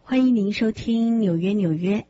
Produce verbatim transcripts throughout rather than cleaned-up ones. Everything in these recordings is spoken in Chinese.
欢迎您收听纽约纽约。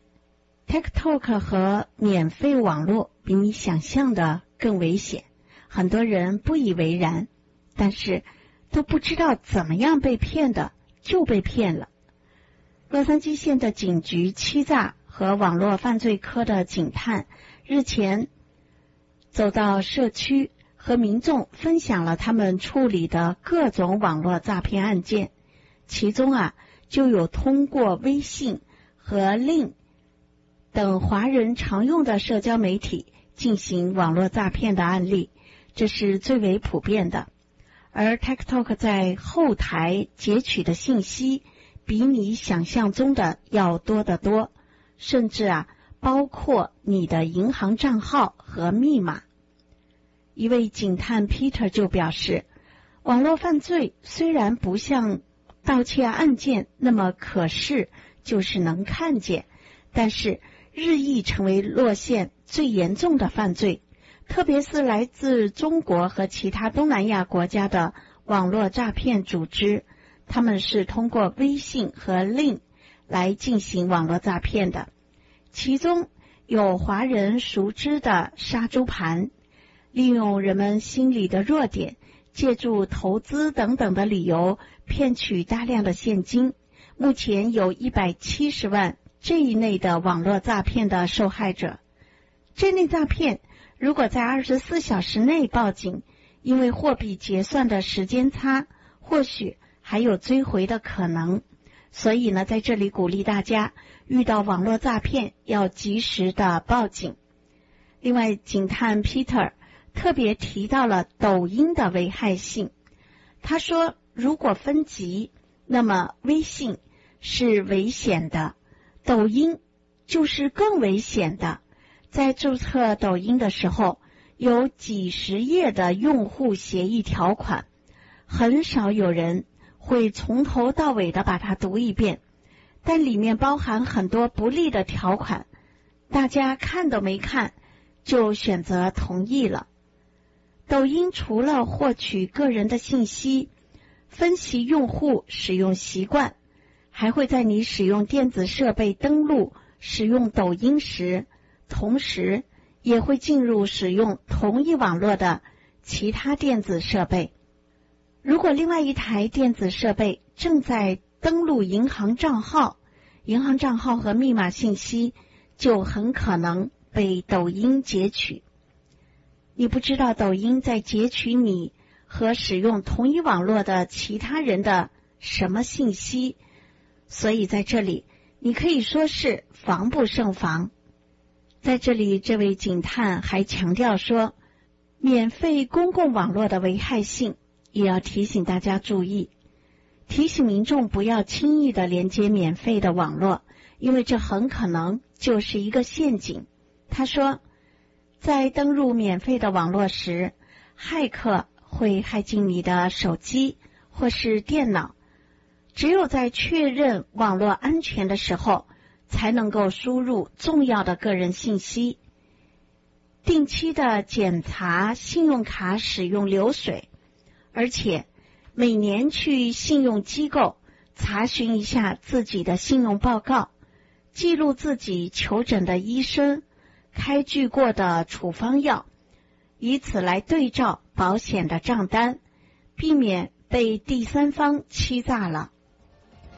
TikTok 和免费网络比你想象的更危险，很多人不以为然，但是都不知道怎么样被骗的就被骗了。洛杉矶县的警局欺诈和网络犯罪科的警探日前走到社区，和民众分享了他们处理的各种网络诈骗案件，其中啊就有通过微信和 Line 等华人常用的社交媒体进行网络诈骗的案例，这是最为普遍的。而 TikTok 在后台截取的信息比你想象中的要多得多，甚至啊包括你的银行账号和密码。一位警探 Peter 就表示，网络犯罪虽然不像盗窃案件那么可视，就是能看见，但是日益成为洛县最严重的犯罪，特别是来自中国和其他东南亚国家的网络诈骗组织，他们是通过微信和 Line 来进行网络诈骗的，其中有华人熟知的杀猪盘，利用人们心理的弱点，借助投资等等的理由骗取大量的现金。目前有一百七十万这一类的网络诈骗的受害者。这类诈骗如果在二十四小时内报警，因为货币结算的时间差，或许还有追回的可能。所以呢，在这里鼓励大家遇到网络诈骗要及时的报警。另外，警探 Peter 特别提到了抖音的危害性。他说，如果分级，那么微信是危险的，抖音就是更危险的。在注册抖音的时候，有几十页的用户协议条款，很少有人会从头到尾的把它读一遍，但里面包含很多不利的条款，大家看都没看就选择同意了。抖音除了获取个人的信息，分析用户使用习惯，还会在你使用电子设备登录使用抖音时，同时也会进入使用同一网络的其他电子设备。如果另外一台电子设备正在登录银行账号，银行账号和密码信息就很可能被抖音截取。你不知道抖音在截取你和使用同一网络的其他人的什么信息，所以在这里你可以说是防不胜防。在这里，这位警探还强调说，免费公共网络的危害性也要提醒大家注意，提醒民众不要轻易的连接免费的网络，因为这很可能就是一个陷阱。他说，在登入免费的网络时，骇客会骇进你的手机或是电脑，只有在确认网络安全的时候，才能够输入重要的个人信息。定期的检查信用卡使用流水，而且每年去信用机构查询一下自己的信用报告，记录自己求诊的医生开具过的处方药，以此来对照保险的账单，避免被第三方欺诈了。